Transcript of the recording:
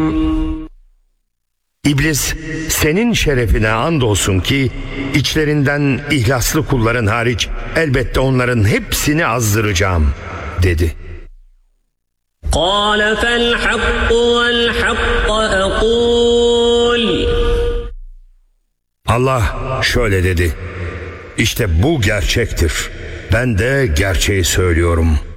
İblis, senin şerefine andolsun ki içlerinden ihlaslı kulların hariç elbette onların hepsini azdıracağım dedi. قَالَ فَالْحَقُّ وَالْحَقَّ أَقُولُ. Allah şöyle dedi: İşte bu gerçektir. Ben de gerçeği söylüyorum.